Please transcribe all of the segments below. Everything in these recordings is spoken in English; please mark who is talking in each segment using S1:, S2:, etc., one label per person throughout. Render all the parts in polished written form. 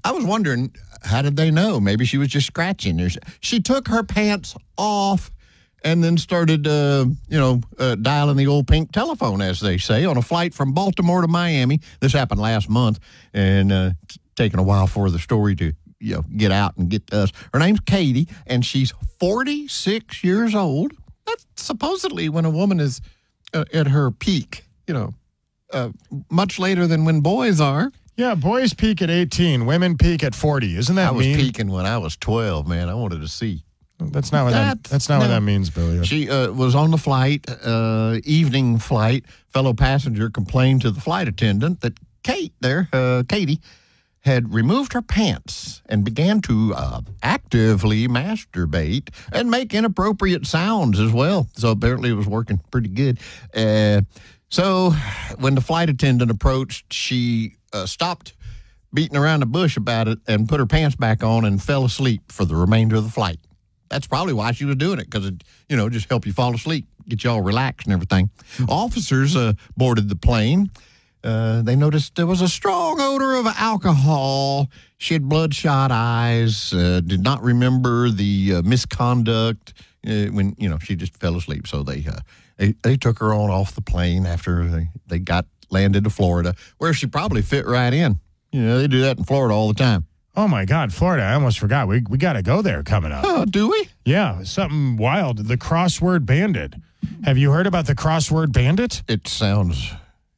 S1: I was wondering, how did they know? Maybe she was just scratching. She took her pants off and then started, dialing the old pink telephone, as they say, on a flight from Baltimore to Miami. This happened last month, and taking a while for the story to get out and get to us. Her name's Katie, and she's 46 years old. That's supposedly when a woman is at her peak, much later than when boys are.
S2: Yeah, boys peak at 18, women peak at 40. Isn't that mean?
S1: I was peaking when I was 12, man. I wanted to see.
S2: That's not what that means, Billy.
S1: She was on the flight, evening flight. Fellow passenger complained to the flight attendant that Katie, had removed her pants and began to actively masturbate and make inappropriate sounds as well. So apparently it was working pretty good. So when the flight attendant approached, she stopped beating around the bush about it and put her pants back on and fell asleep for the remainder of the flight. That's probably why she was doing it, because it, just help you fall asleep, get you all relaxed and everything. Officers boarded the plane. They noticed there was a strong odor of alcohol. She had bloodshot eyes, did not remember the misconduct when, she just fell asleep. So they took her on off the plane after they got landed to Florida, where she probably fit right in. They do that in Florida all the time.
S2: Oh, my God, Florida. I almost forgot. We got to go there coming up.
S1: Oh, do we?
S2: Yeah, something wild. The Crossword Bandit. Have you heard about the Crossword Bandit?
S1: It sounds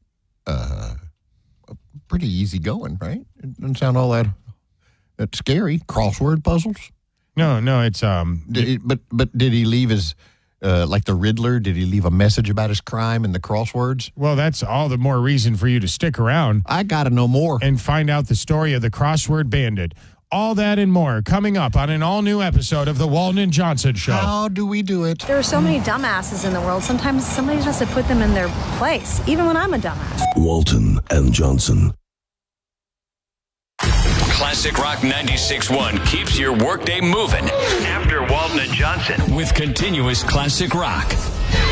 S1: pretty easy going, right? It doesn't sound all that scary. Crossword puzzles?
S2: No, it's...
S1: But did he leave his... like the Riddler, did he leave a message about his crime in the crosswords?
S2: Well, that's all the more reason for you to stick around.
S1: I got to know more.
S2: And find out the story of the Crossword Bandit. All that and more coming up on an all-new episode of The Walton and Johnson Show.
S1: How do we do it?
S3: There are so many dumbasses in the world. Sometimes somebody has to put them in their place, even when I'm a dumbass.
S4: Walton and Johnson.
S5: Classic Rock 96.1 keeps your workday moving. After Walton and Johnson. With continuous classic rock.